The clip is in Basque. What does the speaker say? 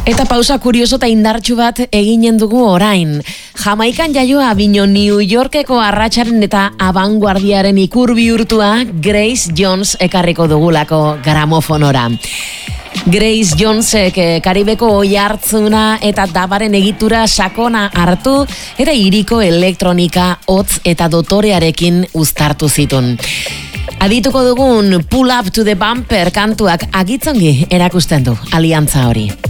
Eta pausa kurioso eta indartsu bat eginen dugu orain. Jamaikan jaioa bino New Yorkeko arratsaren eta abanguardiaren ikur bihurtua Grace Jones ekarriko dugulako gramofonora. Grace Jonesek Karibeko oihartzuna eta dabaren egitura sakona hartu eta hiriko elektronika, hotz eta dotorearekin uztartu zituen. Adituko dugun Pull Up to the Bumper kantuak agitzongi erakusten du aliantza hori.